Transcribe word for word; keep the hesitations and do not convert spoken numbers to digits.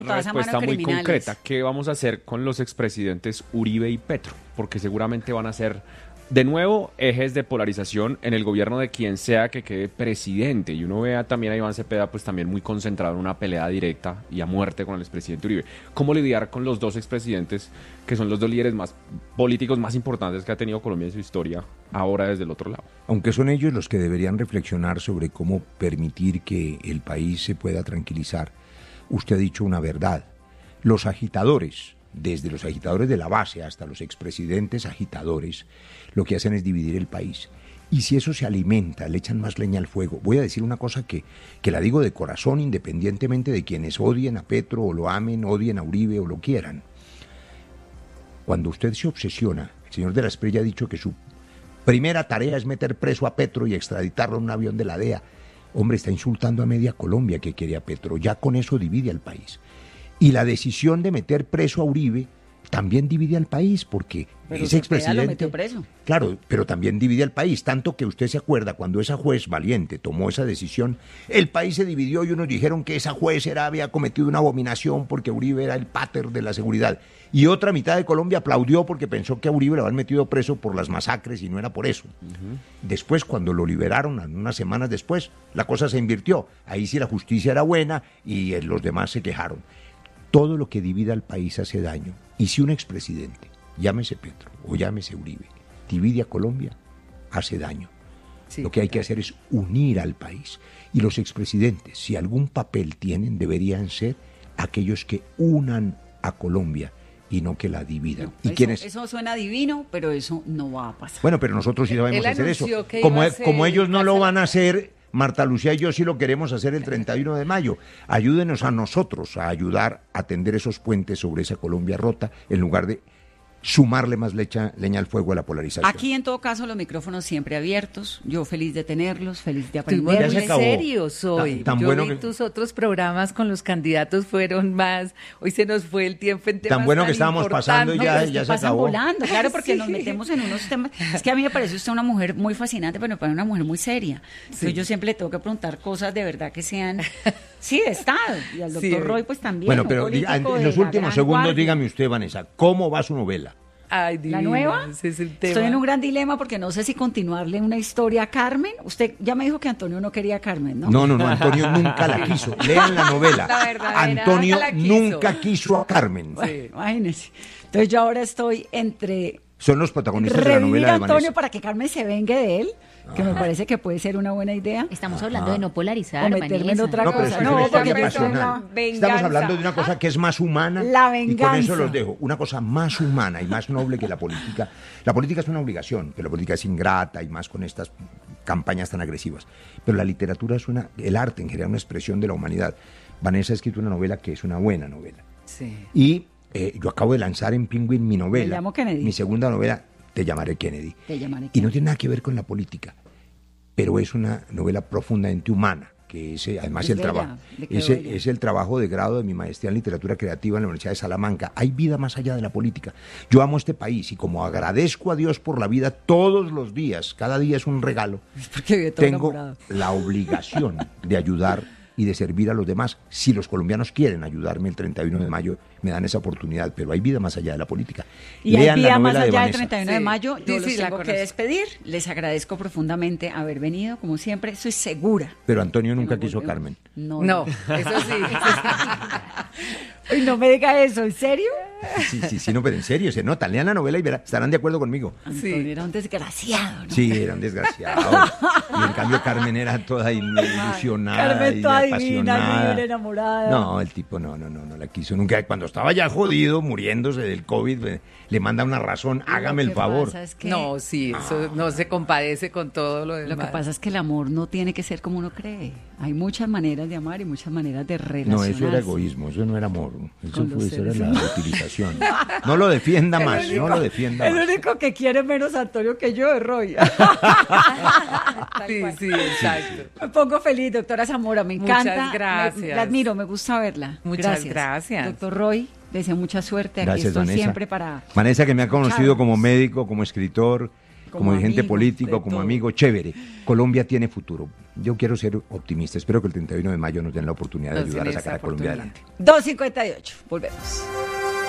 Toda esa respuesta mano de muy criminales. concreta. ¿Qué vamos a hacer con los expresidentes Uribe y Petro? Porque seguramente van a ser, de nuevo, ejes de polarización en el gobierno de quien sea que quede presidente. Y uno vea también a Iván Cepeda pues también muy concentrado en una pelea directa y a muerte con el expresidente Uribe. ¿Cómo lidiar con los dos expresidentes que son los dos líderes más políticos más importantes que ha tenido Colombia en su historia ahora desde el otro lado? Aunque son ellos los que deberían reflexionar sobre cómo permitir que el país se pueda tranquilizar. Usted ha dicho una verdad. Los agitadores, desde los agitadores de la base hasta los expresidentes agitadores, lo que hacen es dividir el país. Y si eso se alimenta, le echan más leña al fuego. Voy a decir una cosa que, que la digo de corazón, independientemente de quienes odien a Petro o lo amen, odien a Uribe o lo quieran. Cuando usted se obsesiona, el señor de la Espriella ha dicho que su primera tarea es meter preso a Petro y extraditarlo en un avión de la D E A. Hombre, está insultando a media Colombia que quiere a Petro. Ya con eso divide al país. Y la decisión de meter preso a Uribe también divide al país, porque Pero ese Cepeda expresidente... lo metió preso. Claro, pero también divide al país, tanto que usted se acuerda cuando esa juez valiente tomó esa decisión, el país se dividió y unos dijeron que esa juez era, había cometido una abominación porque Uribe era el pater de la seguridad. Y otra mitad de Colombia aplaudió porque pensó que a Uribe lo habían metido preso por las masacres y no era por eso. Uh-huh. Después, cuando lo liberaron, unas semanas después, la cosa se invirtió. Ahí sí la justicia era buena y eh, los demás se quejaron. Todo lo que divide al país hace daño. Y si un expresidente, llámese Petro o llámese Uribe, divide a Colombia, hace daño. Sí, lo que hay claro. que hacer es unir al país. Y los expresidentes, si algún papel tienen, deberían ser aquellos que unan a Colombia y no que la dividan. No, ¿Y eso, quiénes? Eso suena divino, pero eso no va a pasar. Bueno, pero nosotros sí sabemos hacer eso. Como, como ellos no lo van a hacer, Marta Lucía y yo sí lo queremos hacer el treinta y uno de mayo. Ayúdenos a nosotros a ayudar a tender esos puentes sobre esa Colombia rota, en lugar de sumarle más lecha, leña al fuego a la polarización. Aquí, en todo caso, los micrófonos siempre abiertos. Yo feliz de tenerlos, feliz de aprender. Muy serios hoy. Tan, tan Yo bueno vi que... tus otros programas con los candidatos fueron más... Hoy se nos fue el tiempo en temas tan bueno tan que estábamos pasando y no, ya, ya ya se pasan acabó. volando, claro, porque Sí. nos metemos en unos temas. Es que a mí me parece usted una mujer muy fascinante, pero me parece una mujer muy seria. Sí. Entonces yo siempre le tengo que preguntar cosas de verdad que sean... Sí, de Estado. Y al doctor Sí. Roy, pues también. Bueno, pero diga, en, en los últimos segundos, guardia. dígame usted, Vanessa, ¿cómo va su novela? Ay, divina, ¿La nueva? ese es el tema. Estoy en un gran dilema porque no sé si continuarle una historia a Carmen. Usted ya me dijo que Antonio no quería a Carmen, ¿no? No, no, no, Antonio nunca la quiso. Lean la novela. La verdadera, Antonio nunca la quiso. nunca quiso a Carmen. Sí. Imagínese. Entonces yo ahora estoy entre... Son los protagonistas de la revivir novela a de Antonio Vanessa. para que Carmen se vengue de él, que me parece que puede ser una buena idea. Estamos hablando de no polarizar, O meterme en Vanessa. otra No, pero es cosa. que No, es una porque historia me suena pasional. venganza. Estamos hablando de una cosa que es más humana. La Y con eso venganza. los dejo. Una cosa más humana y más noble que la política. La política es una obligación, que la política es ingrata y más con estas campañas tan agresivas. Pero la literatura es una, el arte en general, una expresión de la humanidad. Vanessa ha escrito una novela que es una buena novela. Sí. Y eh, yo acabo de lanzar en Penguin mi novela. Me llamo Kennedy. Mi segunda novela, Te llamaré Kennedy. Te llamaré Y Kennedy. no tiene nada que ver con la política, pero es una novela profundamente humana, que es eh, además Es el bella, trabajo. le quedó Ese bella. es el trabajo de grado de mi maestría en literatura creativa en la Universidad de Salamanca. Hay vida más allá de la política. Yo amo este país y como agradezco a Dios por la vida todos los días, cada día es un regalo, Porque vive todo tengo enamorado. la obligación de ayudar y de servir a los demás. Si los colombianos quieren ayudarme el treinta y uno de mayo, me dan esa oportunidad, pero hay vida más allá de la política. Y hay Lean la día más novela de allá del Vanessa. treinta y uno de Sí. mayo. Yo Sí, los sí, la tengo que conozco. despedir. Les agradezco profundamente haber venido, como siempre. Estoy segura. Pero Antonio nunca No quiso a volvemos. Carmen. No, No, eso sí. Uy, no me diga eso, ¿en serio? Sí, sí, sí, no, pero en serio, se nota. Lean la novela y verán, estarán de acuerdo conmigo. Antonio era un desgraciado, ¿no? Sí, era un desgraciado. Y en cambio Carmen era toda ilusionada Carmen y toda divina, apasionada. libre, enamorada. No, el tipo no, no, no, no la quiso nunca. Cuando estaba ya jodido, muriéndose del COVID, eh, le manda una razón, hágame Lo el que favor. pasa es que- No, sí, eso no se compadece con todo lo demás. Lo que pasa es que el amor no tiene que ser como uno cree. Hay muchas maneras de amar y muchas maneras de No, relacionarse. eso era egoísmo, eso no era amor. Eso, Con los fue, eso era seres la utilización. No lo defienda más, no lo defienda El más. único que quiere menos a Antonio que yo es Roy. Sí, sí, exacto. Me pongo feliz, doctora Zamora, me Muchas encanta. Me- gracias. la admiro, me gusta verla. Muchas gracias. Doctor Roy, le deseo mucha suerte. Aquí Gracias, estoy Vanessa. siempre para... Vanessa, que me ha conocido Charles. como médico, como escritor como, Como dirigente amigo, político, de como todo. amigo, chévere. Colombia tiene futuro. Yo quiero ser optimista. Espero que el treinta y uno de mayo nos den la oportunidad de Nos ayudar a den sacar esa a Colombia oportunidad. adelante. dos cincuenta y ocho, volvemos.